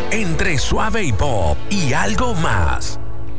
Entre suave y pop y algo más.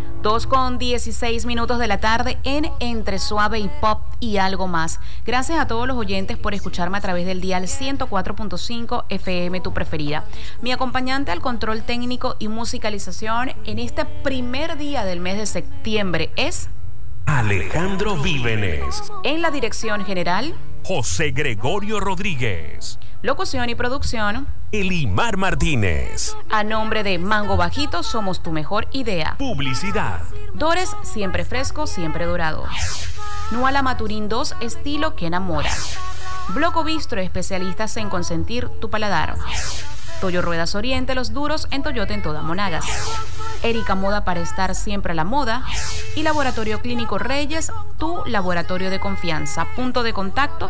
2:16 de la tarde en Entre Suave y Pop y algo más. Gracias a todos los oyentes por escucharme a través del dial 104.5 FM, tu preferida. Mi acompañante al control técnico y musicalización en este primer día del mes de septiembre es Alejandro Vívenes. En la dirección general, José Gregorio Rodríguez. Locución y producción, Elimar Martínez. A nombre de Mango Bajito, somos tu mejor idea. Publicidad. Dores, siempre fresco, siempre dorado. Nuala Maturín 2, estilo que enamora. Bloco Bistro, especialistas en consentir tu paladar. Toyo Ruedas Oriente, los duros en Toyota en toda Monagas. Erika Moda para estar siempre a la moda. Y Laboratorio Clínico Reyes, tu laboratorio de confianza. Punto de contacto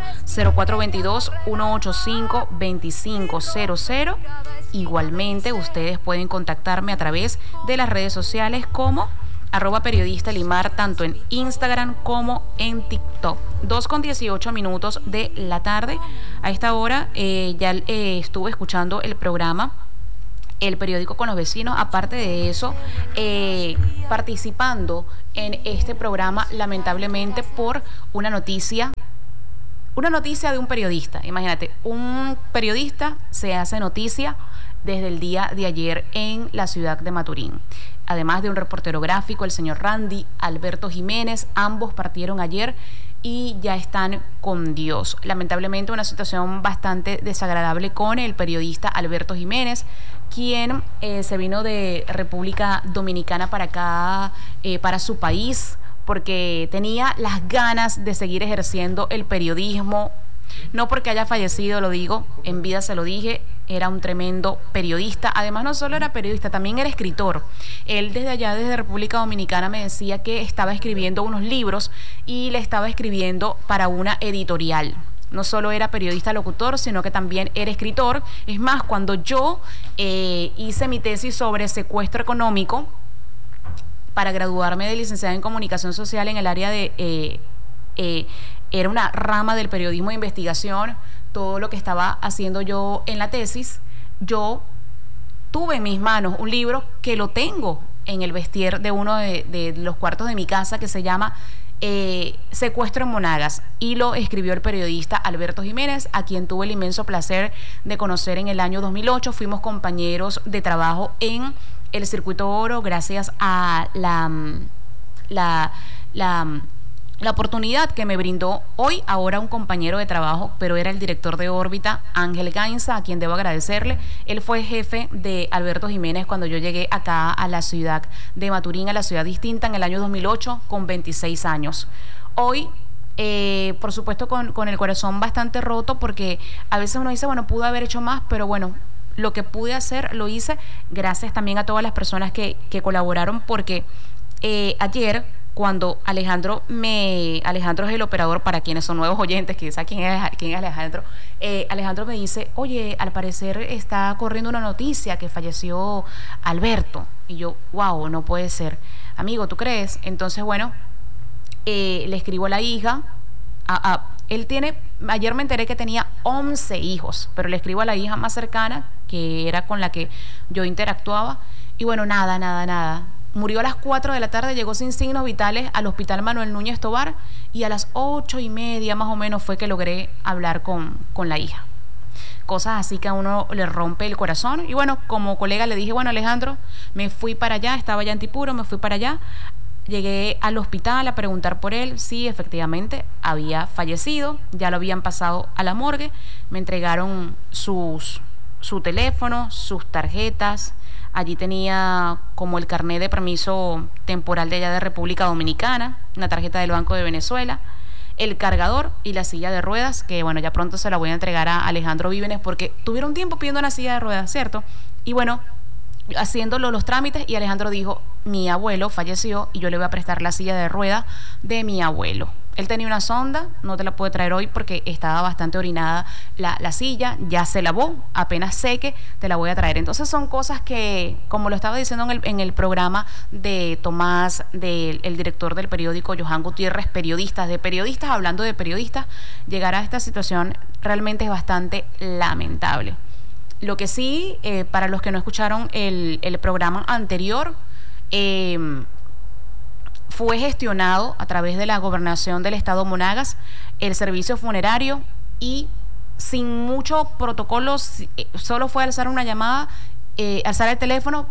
0422-185-2500. Igualmente, ustedes pueden contactarme a través de las redes sociales como @periodista Limar, tanto en Instagram como en TikTok. 2:18 de la tarde. A esta hora ya estuve escuchando el programa El Periódico con los Vecinos. Aparte de eso, participando en este programa, lamentablemente, por una noticia de un periodista. Imagínate, un periodista se hace noticia desde el día de ayer en la ciudad de Maturín. Además de un reportero gráfico, el señor Randy Alberto Jiménez, ambos partieron ayer y ya están con Dios. Lamentablemente, una situación bastante desagradable con el periodista Alberto Jiménez, quien se vino de República Dominicana para acá, para su país, porque tenía las ganas de seguir ejerciendo el periodismo. No porque haya fallecido, lo digo, en vida se lo dije, era un tremendo periodista. Además, no solo era periodista, también era escritor. Él desde allá, desde República Dominicana, me decía que estaba escribiendo unos libros y le estaba escribiendo para una editorial. No solo era periodista locutor, sino que también era escritor. Es más, cuando yo hice mi tesis sobre secuestro económico para graduarme de licenciada en comunicación social en el área de... era una rama del periodismo de investigación. Todo lo que estaba haciendo yo en la tesis, yo tuve en mis manos un libro que lo tengo en el vestier de uno de los cuartos de mi casa, que se llama Secuestro en Monagas, y lo escribió el periodista Alberto Jiménez, a quien tuve el inmenso placer de conocer en el año 2008. Fuimos compañeros de trabajo en el Circuito Oro, gracias a la oportunidad que me brindó ahora un compañero de trabajo, pero era el director de órbita, Ángel Gainza, a quien debo agradecerle. Él fue jefe de Alberto Jiménez cuando yo llegué acá a la ciudad de Maturín, a la ciudad distinta, en el año 2008, con 26 años. Hoy, por supuesto, con el corazón bastante roto, porque a veces uno dice, bueno, pude haber hecho más, pero bueno, lo que pude hacer, lo hice. Gracias también a todas las personas que colaboraron, porque ayer, cuando Alejandro es el operador, para quienes son nuevos oyentes, que saben quién es Alejandro, Alejandro me dice, oye, al parecer está corriendo una noticia que falleció Alberto. Y yo, wow, no puede ser. Amigo, ¿tú crees? Entonces, bueno, le escribo a la hija. Ayer me enteré que tenía 11 hijos, pero le escribo a la hija más cercana, que era con la que yo interactuaba, y bueno, nada. Murió a las 4 de la tarde, llegó sin signos vitales al Hospital Manuel Núñez Tovar, y a las 8:30 más o menos fue que logré hablar con la hija. Cosas así que a uno le rompe el corazón. Y bueno, como colega le dije, bueno, Alejandro, me fui para allá, estaba ya en Tipuro, me fui para allá, llegué al hospital a preguntar por él. Sí, efectivamente, había fallecido, ya lo habían pasado a la morgue, me entregaron su teléfono, sus tarjetas. Allí tenía como el carnet de permiso temporal de allá de República Dominicana, una tarjeta del Banco de Venezuela, el cargador y la silla de ruedas, que bueno, ya pronto se la voy a entregar a Alejandro Vívenes, porque tuvieron tiempo pidiendo una silla de ruedas, ¿cierto? Y bueno, haciéndolo los trámites, y Alejandro dijo, mi abuelo falleció y yo le voy a prestar la silla de ruedas de mi abuelo. Él tenía una sonda, no te la pude traer hoy porque estaba bastante orinada la silla, ya se lavó, apenas seque, te la voy a traer. Entonces son cosas que, como lo estaba diciendo en el programa de Tomás, el director del periódico, Johan Gutiérrez, periodistas hablando de periodistas, llegar a esta situación realmente es bastante lamentable. Lo que sí, para los que no escucharon el programa anterior, fue gestionado a través de la gobernación del estado Monagas el servicio funerario y sin mucho protocolo, solo fue alzar una llamada, alzar el teléfono,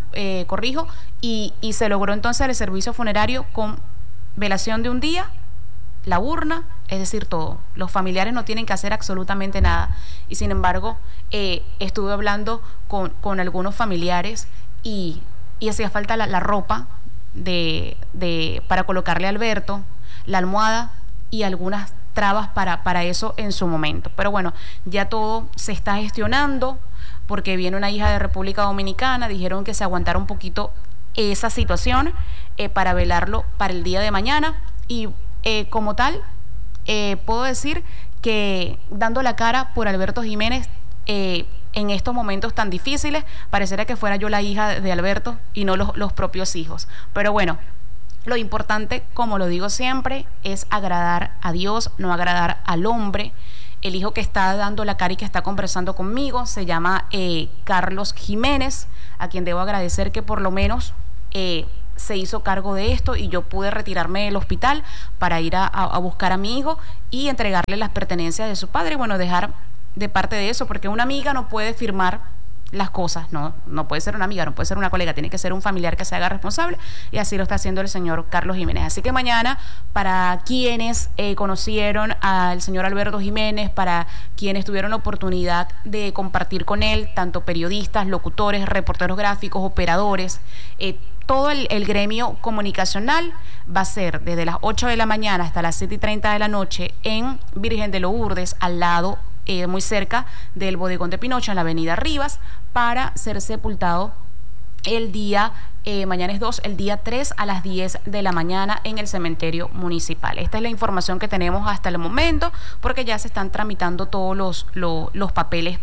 y se logró entonces el servicio funerario con velación de un día, la urna, es decir, todo. Los familiares no tienen que hacer absolutamente nada. Y sin embargo, estuve hablando con algunos familiares y hacía falta la ropa para colocarle a Alberto, la almohada y algunas trabas para eso en su momento. Pero bueno, ya todo se está gestionando porque viene una hija de República Dominicana, dijeron que se aguantara un poquito esa situación para velarlo para el día de mañana y como tal, puedo decir que dando la cara por Alberto Jiménez en estos momentos tan difíciles, pareciera que fuera yo la hija de Alberto y no los propios hijos. Pero bueno, lo importante, como lo digo siempre, es agradar a Dios, no agradar al hombre. El hijo que está dando la cara y que está conversando conmigo se llama Carlos Jiménez, a quien debo agradecer que por lo menos se hizo cargo de esto y yo pude retirarme del hospital para ir a buscar a mi hijo y entregarle las pertenencias de su padre y bueno, dejar de parte de eso, porque una amiga no puede firmar las cosas, no puede ser una amiga, no puede ser una colega, tiene que ser un familiar que se haga responsable y así lo está haciendo el señor Carlos Jiménez. Así que mañana, para quienes conocieron al señor Alberto Jiménez, para quienes tuvieron la oportunidad de compartir con él, tanto periodistas, locutores, reporteros gráficos, operadores, todo el gremio comunicacional va a ser desde las 8 de la mañana hasta las 7:30 de la noche en Virgen de Lourdes, al lado muy cerca del bodegón de Pinocho en la avenida Rivas, para ser sepultado el día, mañana es 2, el día 3 a las 10 de la mañana en el cementerio municipal. Esta es la información que tenemos hasta el momento, porque ya se están tramitando todos los papeles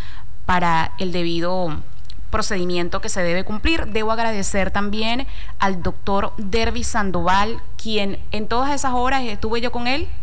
para el debido procedimiento que se debe cumplir. Debo agradecer también al doctor Derby Sandoval, quien en todas esas horas estuve yo con él.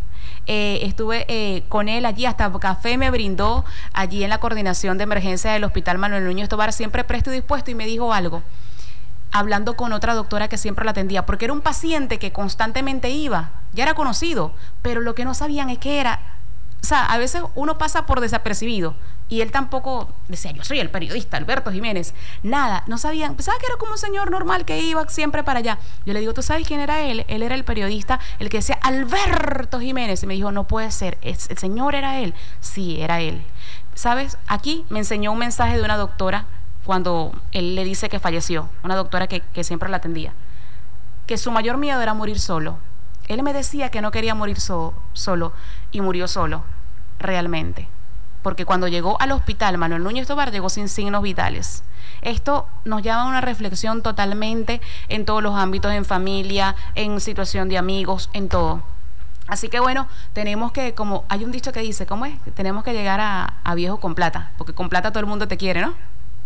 Estuve con él allí, hasta café me brindó allí en la coordinación de emergencia del Hospital Manuel Núñez Tobar, siempre presto y dispuesto, y me dijo algo, hablando con otra doctora que siempre la atendía, porque era un paciente que constantemente iba, ya era conocido, pero lo que no sabían es que era, o sea, a veces uno pasa por desapercibido, y él tampoco decía, yo soy el periodista Alberto Jiménez, nada, no sabían, pensaba que era como un señor normal que iba siempre para allá. Yo le digo, ¿tú sabes quién era él? Él era el periodista, el que decía Alberto Jiménez, y me dijo, no puede ser, el señor era él. Sí, era él. ¿Sabes? Aquí me enseñó un mensaje de una doctora cuando él le dice que falleció, una doctora que siempre la atendía, que su mayor miedo era morir solo. Él me decía que no quería morir solo y murió solo, realmente. Porque cuando llegó al hospital Manuel Núñez Tobar llegó sin signos vitales. Esto nos llama a una reflexión totalmente en todos los ámbitos, en familia, en situación de amigos, en todo. Así que bueno, tenemos que, como hay un dicho que dice, ¿cómo es? Tenemos que llegar a viejo con plata, porque con plata todo el mundo te quiere, ¿no?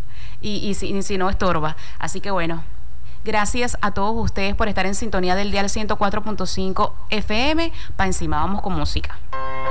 Y si no estorba. Así que bueno, gracias a todos ustedes por estar en sintonía del dial 104.5 FM. Pa' encima, vamos con música.